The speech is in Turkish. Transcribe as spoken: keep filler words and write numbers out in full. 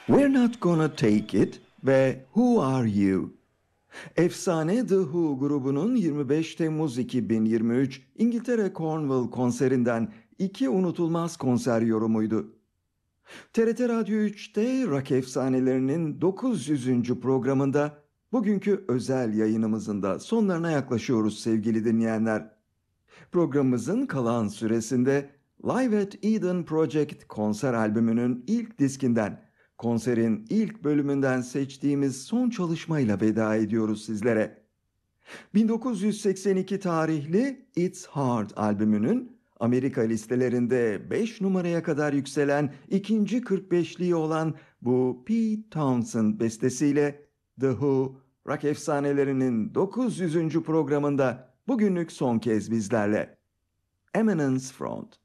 We're Not Gonna Take It ve Who Are You? Efsane The Who grubunun yirmi beş Temmuz iki bin yirmi üç İngiltere Cornwall konserinden iki unutulmaz konser yorumuydu. T R T Radyo üçte rock efsanelerinin dokuz yüzüncü programında bugünkü özel yayınımızın da sonlarına yaklaşıyoruz sevgili dinleyenler. Programımızın kalan süresinde Live at Eden Project konser albümünün ilk diskinden, konserin ilk bölümünden seçtiğimiz son çalışmayla veda ediyoruz sizlere. bin dokuz yüz seksen iki tarihli It's Hard albümünün Amerika listelerinde beş numaraya kadar yükselen ikinci kırk beşliği olan bu Pete Townshend bestesiyle The Who, rock efsanelerinin dokuz yüzüncü programında bugünlük son kez bizlerle. Eminence Front.